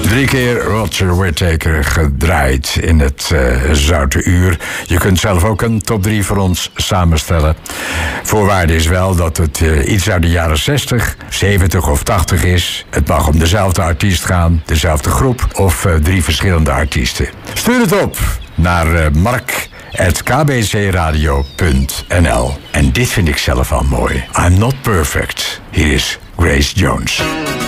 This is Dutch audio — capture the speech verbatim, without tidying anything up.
Drie keer Roger Whittaker gedraaid in het uh, Zoute Uur. Je kunt zelf ook een top drie voor ons samenstellen. Voorwaarde is wel dat het uh, iets uit de jaren zestig, zeventig of tachtig is. Het mag om dezelfde artiest gaan, dezelfde groep of uh, drie verschillende artiesten. Stuur het op naar uh, mark at k b c radio punt n l. En dit vind ik zelf al mooi. I'm not perfect. Hier is Grace Jones.